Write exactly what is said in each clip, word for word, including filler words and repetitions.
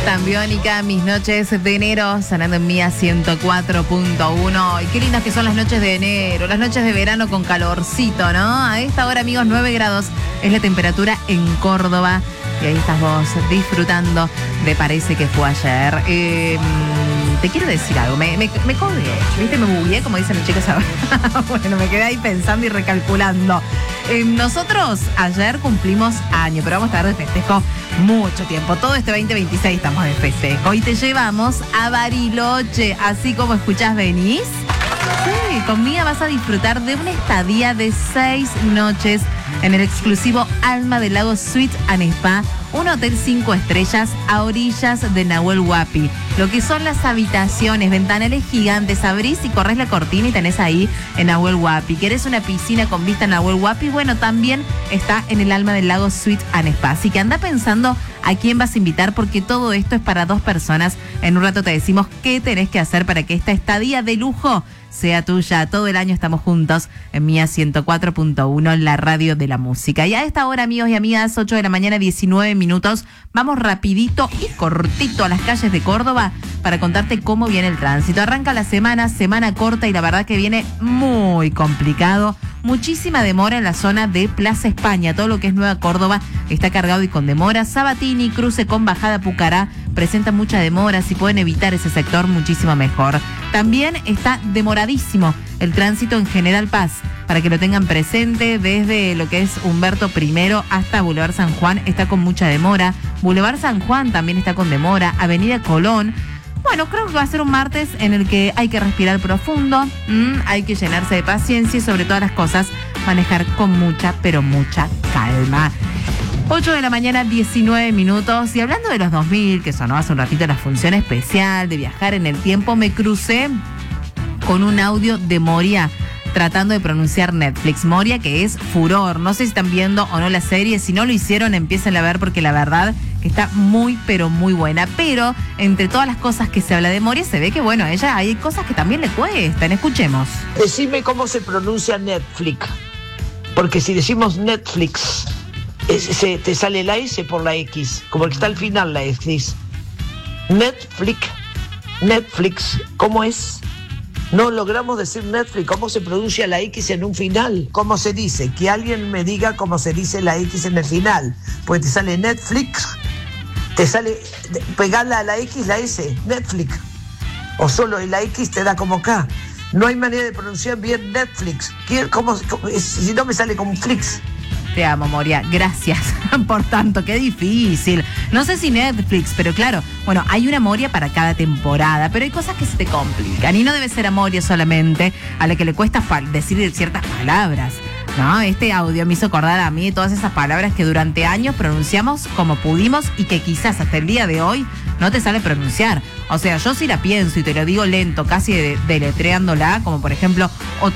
Tan biónica, mis noches de enero, sonando en Mía ciento cuatro punto uno. Y qué lindas que son las noches de enero, las noches de verano con calorcito, ¿no? A esta hora, amigos, nueve grados es la temperatura en Córdoba. Y ahí estás vos disfrutando de Parece que fue ayer. Eh, te quiero decir algo, me, me, me colgué, ¿viste? Me bugueé, como dicen los chicos ahora. Bueno, me quedé ahí pensando y recalculando. Eh, nosotros ayer cumplimos año, pero vamos a estar de festejo mucho tiempo. Todo este veinte veintiséis estamos de festejo. Y te llevamos a Bariloche, así como escuchás, venís. Sí, con Mía vas a disfrutar de una estadía de seis noches en el exclusivo Alma del Lago Suite and Spa, un hotel cinco estrellas a orillas de Nahuel Huapi. Lo que son las habitaciones, ventanales gigantes, abrís y corres la cortina y tenés ahí en Nahuel Huapi. ¿Querés una piscina con vista a Nahuel Huapi? Bueno, también está en el Alma del Lago Suite and Spa. Así que anda pensando a quién vas a invitar, porque todo esto es para dos personas. En un rato te decimos qué tenés que hacer para que esta estadía de lujo sea tuya. Todo el año estamos juntos en Mía ciento cuatro punto uno, la radio de la música. Y a esta hora, amigos y amigas, ocho de la mañana, diecinueve minutos, vamos rapidito y cortito a las calles de Córdoba para contarte cómo viene el tránsito. Arranca la semana, semana corta, y la verdad que viene muy complicado. Muchísima demora en la zona de Plaza España. Todo lo que es Nueva Córdoba está cargado y con demora. Sabatini, cruce con Bajada Pucará, presenta mucha demora. Si pueden evitar ese sector, muchísimo mejor. También está demoradísimo el tránsito en General Paz, para que lo tengan presente. Desde lo que es Humberto primero hasta Boulevard San Juan está con mucha demora. Boulevard San Juan también está con demora. Avenida Colón. Bueno, creo que va a ser un martes en el que hay que respirar profundo, mmm, hay que llenarse de paciencia y, sobre todas las cosas, manejar con mucha, pero mucha calma. ocho de la mañana, diecinueve minutos. Y hablando de los dos mil, que sonó hace un ratito la función especial de viajar en el tiempo, me crucé con un audio de Moria tratando de pronunciar Netflix. Moria, que es furor. No sé si están viendo o no la serie. Si no lo hicieron, empiecen a ver, porque la verdad que está muy, pero muy buena. Pero entre todas las cosas que se habla de Moria, se ve que, bueno, a ella hay cosas que también le cuestan. Escuchemos. Decime cómo se pronuncia Netflix. Porque si decimos Netflix, es, se, te sale la S por la X. Como que está al final la X. Netflix. Netflix. ¿Cómo es? No logramos decir Netflix. ¿Cómo se pronuncia la X en un final? ¿Cómo se dice? Que alguien me diga cómo se dice la X en el final. Pues te sale Netflix, te sale pegada a la X la S, Netflix. O solo la X te da como K. No hay manera de pronunciar bien Netflix. ¿Cómo, cómo, si no me sale como Flix? Te amo, Moria. Gracias por tanto. Qué difícil. No sé si Netflix, pero claro, bueno, hay una Moria para cada temporada, pero hay cosas que se te complican. Y no debe ser a Moria solamente a la que le cuesta decir ciertas palabras, ¿no? Este audio me hizo acordar a mí de todas esas palabras que durante años pronunciamos como pudimos y que quizás hasta el día de hoy no te sale pronunciar. O sea, yo sí la pienso y te lo digo lento, casi de, deletreándola, como por ejemplo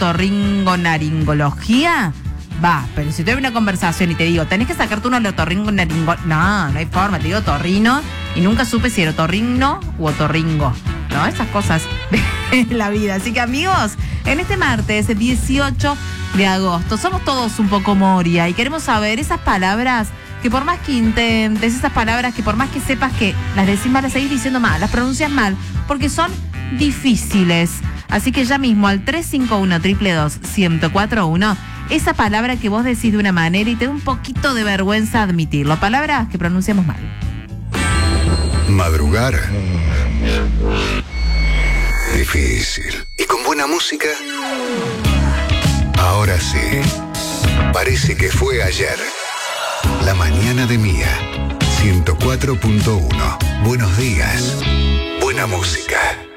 otorrinolaringología. Va, pero si tuve una conversación y te digo, tenés que sacarte un otorringo, naringo... No, no hay forma, te digo otorrino y nunca supe si era otorrino u otorringo, ¿no? Esas cosas de la vida. Así que, amigos, en este martes dieciocho de agosto somos todos un poco Moria y queremos saber esas palabras que por más que intentes, esas palabras que por más que sepas que las decís mal, las seguís diciendo mal, las pronuncias mal, porque son difíciles. Así que ya mismo al tres cinco uno, dos dos dos, uno cero cuatro uno, esa palabra que vos decís de una manera y te da un poquito de vergüenza admitirlo. Palabras que pronunciamos mal. Madrugar. Difícil. Y con buena música. Ahora sí. Parece que fue ayer. La mañana de Mía. ciento cuatro punto uno. Buenos días. Buena música.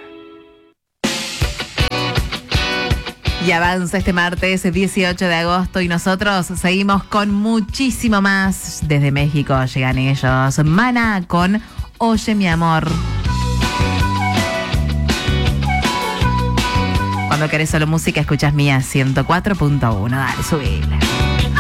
Y avanza este martes dieciocho de agosto y nosotros seguimos con muchísimo más. Desde México llegan ellos. Maná con Oye mi amor. Cuando querés solo música, escuchas Mía ciento cuatro punto uno. Dale, subile.